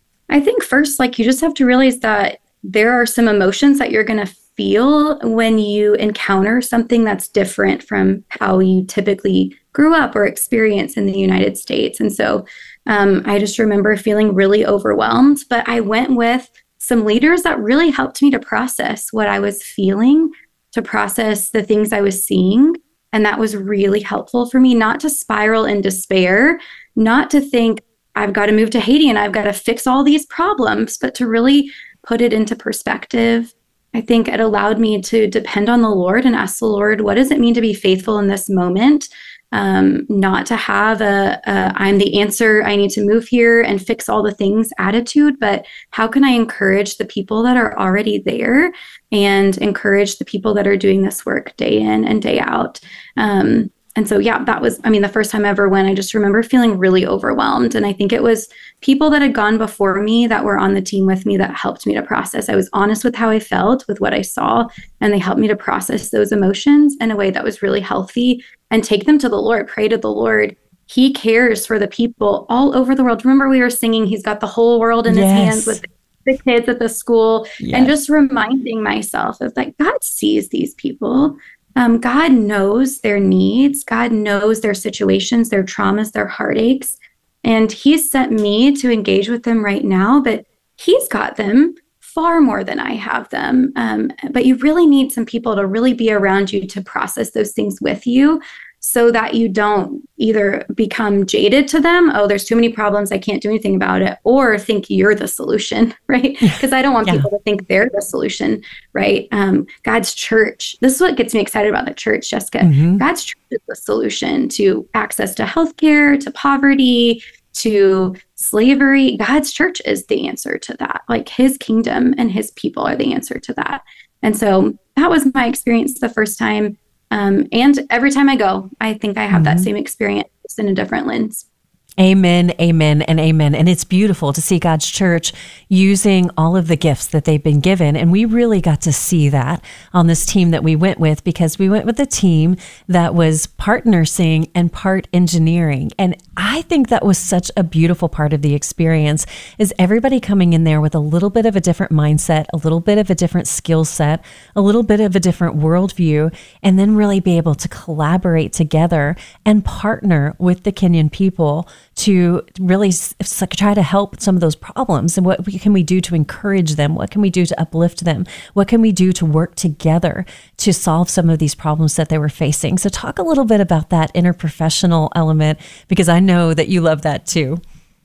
I think first, like, you just have to realize that there are some emotions that you're going to feel when you encounter something that's different from how you typically grew up or experience in the United States. And so um, I just remember feeling really overwhelmed, but I went with some leaders that really helped me to process what I was feeling, to process the things I was seeing. And that was really helpful for me, not to spiral in despair, not to think I've got to move to Haiti and I've got to fix all these problems, but to really put it into perspective. I think it allowed me to depend on the Lord and ask the Lord, what does it mean to be faithful in this moment? Um, not to have a, a I'm the answer, I need to move here and fix all the things attitude, but how can I encourage the people that are already there and encourage the people that are doing this work day in and day out? Um, And so, yeah, that was, I mean, the first time I ever went, I just remember feeling really overwhelmed. And I think it was people that had gone before me that were on the team with me that helped me to process. I was honest with how I felt, with what I saw, and they helped me to process those emotions in a way that was really healthy and take them to the Lord, pray to the Lord. He cares for the people all over the world. Remember, we were singing, He's got the whole world in His Yes. hands with the kids at the school, Yes. and just reminding myself of like, God sees these people. Um, God knows their needs. God knows their situations, their traumas, their heartaches. And He's sent me to engage with them right now, but He's got them far more than I have them. Um, but you really need some people to really be around you to process those things with you so that you don't either become jaded to them. Oh, there's too many problems, I can't do anything about it. Or think you're the solution, right? Because I don't want Yeah. people to think they're the solution, right? Um, God's church. This is what gets me excited about the church, Jessica. Mhm. God's church is the solution to access to healthcare, to poverty, to slavery. God's church is the answer to that. Like His kingdom and His people are the answer to that. And so that was my experience the first time. Um, and every time I go, I think I have that same experience, just in a different lens. Amen, amen, and amen. And it's beautiful to see God's church using all of the gifts that they've been given. And we really got to see that on this team that we went with, because we went with a team that was part nursing and part engineering. And I think that was such a beautiful part of the experience, is everybody coming in there with a little bit of a different mindset, a little bit of a different skill set, a little bit of a different worldview, and then really be able to collaborate together and partner with the Kenyan people to really s- s- try to help some of those problems? And what can we do to encourage them? What can we do to uplift them? What can we do to work together to solve some of these problems that they were facing? So talk a little bit about that interprofessional element, because I know that you love that too.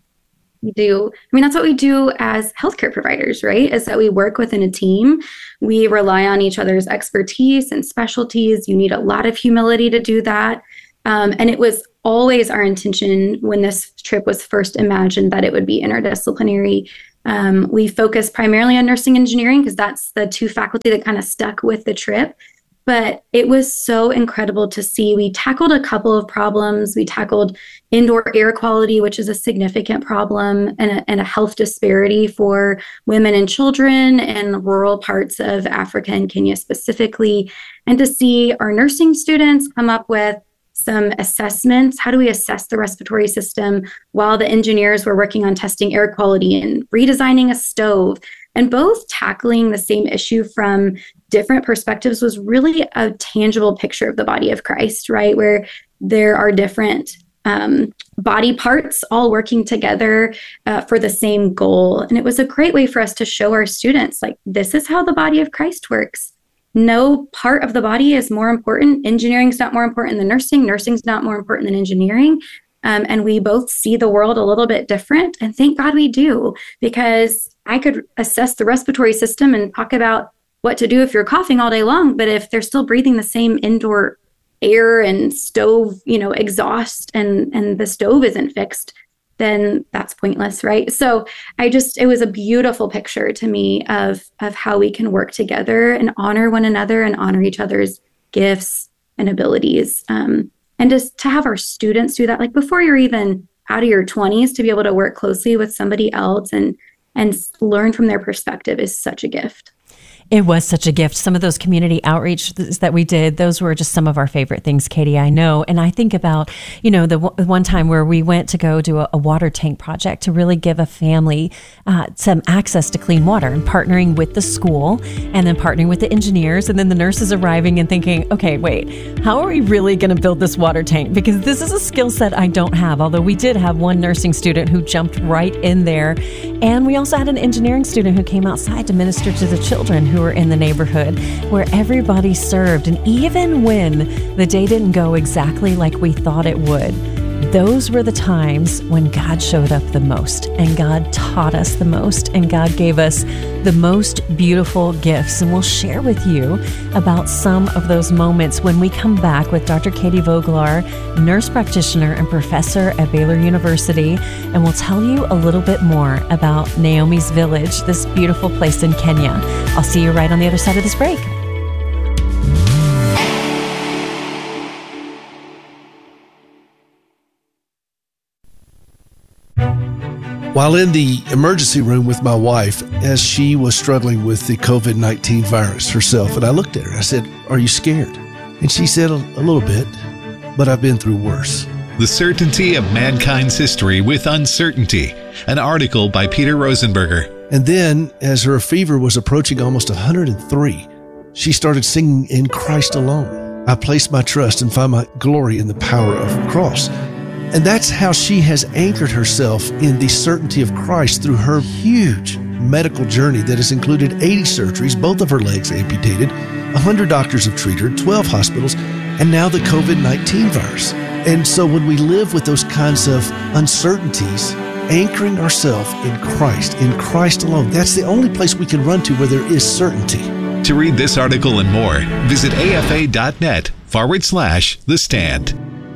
We do. I mean, that's what we do as healthcare providers, right? Is that we work within a team. We rely on each other's expertise and specialties. You need a lot of humility to do that. Um, and it was always our intention when this trip was first imagined that it would be interdisciplinary. Um, we focus primarily on nursing engineering because that's the two faculty that kind of stuck with the trip. But it was so incredible to see. We tackled a couple of problems. We tackled indoor air quality, which is a significant problem, and a, and a health disparity for women and children in rural parts of Africa and Kenya specifically. And to see our nursing students come up with some assessments. How do we assess the respiratory system while the engineers were working on testing air quality and redesigning a stove? And both tackling the same issue from different perspectives was really a tangible picture of the body of Christ, right? Where there are different um, body parts all working together uh, for the same goal. And it was a great way for us to show our students, like, this is how the body of Christ works. No part of the body is more important. Engineering's not more important than nursing. Nursing's not more important than engineering. Um, and we both see the world a little bit different. And thank God we do, because I could assess the respiratory system and talk about what to do if you're coughing all day long. But if they're still breathing the same indoor air and stove, you know, exhaust, and, and the stove isn't fixed, then that's pointless, right? So I just, it was a beautiful picture to me of, of how we can work together and honor one another and honor each other's gifts and abilities. Um, and just to have our students do that, like before you're even out of your twenties, to be able to work closely with somebody else and, and learn from their perspective is such a gift. It was such a gift. Some of those community outreach that we did, those were just some of our favorite things, Katie, I know. And I think about, you know, the w- one time where we went to go do a, a water tank project to really give a family uh, some access to clean water, and partnering with the school and then partnering with the engineers and then the nurses arriving and thinking, okay, wait, how are we really going to build this water tank? Because this is a skill set I don't have, although we did have one nursing student who jumped right in there. And we also had an engineering student who came outside to minister to the children who were in the neighborhood, where everybody served. And even when the day didn't go exactly like we thought it would, those were the times when God showed up the most, and God taught us the most, and God gave us the most beautiful gifts. And we'll share with you about some of those moments when we come back with Doctor Katie Voglar, nurse practitioner and professor at Baylor University. And we'll tell you a little bit more about Naomi's Village, this beautiful place in Kenya. I'll see you right on the other side of this break. While in the emergency room with my wife, as she was struggling with the covid nineteen virus herself, and I looked at her, I said, "Are you scared?" And she said, a, a little bit, but I've been through worse. The Certainty of Mankind's History with Uncertainty, an article by Peter Rosenberger. And then, as her fever was approaching almost one hundred three, she started singing "In Christ Alone. I place my trust and find my glory in the power of the cross." And that's how she has anchored herself in the certainty of Christ through her huge medical journey that has included eighty surgeries, both of her legs amputated, one hundred doctors have treated her, twelve hospitals, and now the covid nineteen virus. And so when we live with those kinds of uncertainties, anchoring ourselves in Christ, in Christ alone, that's the only place we can run to where there is certainty. To read this article and more, visit afa.net forward slash the stand.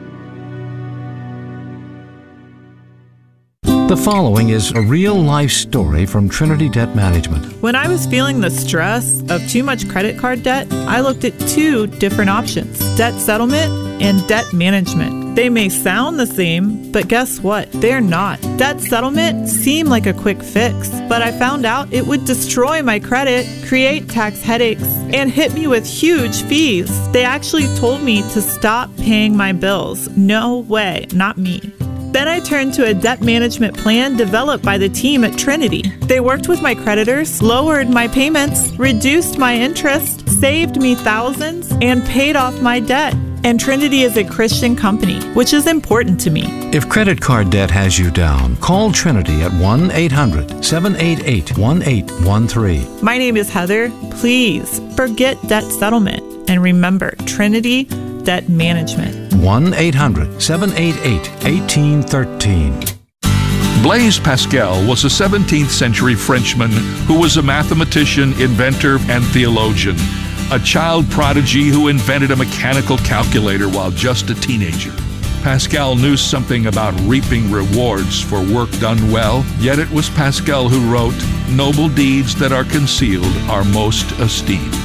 The following is a real-life story from Trinity Debt Management. When I was feeling the stress of too much credit card debt, I looked at two different options: debt settlement and debt management. They may sound the same, but guess what? They're not. Debt settlement seemed like a quick fix, but I found out it would destroy my credit, create tax headaches, and hit me with huge fees. They actually told me to stop paying my bills. No way, not me. Then I turned to a debt management plan developed by the team at Trinity. They worked with my creditors, lowered my payments, reduced my interest, saved me thousands, and paid off my debt. And Trinity is a Christian company, which is important to me. If credit card debt has you down, call Trinity at one eight hundred seven eight eight one eight one three. My name is Heather. Please forget debt settlement and remember Trinity Debt Management. one eight hundred seven eight eight one eight one three. Blaise Pascal was a seventeenth century Frenchman who was a mathematician, inventor, and theologian. A child prodigy who invented a mechanical calculator while just a teenager. Pascal knew something about reaping rewards for work done well, yet it was Pascal who wrote, "Noble deeds that are concealed are most esteemed."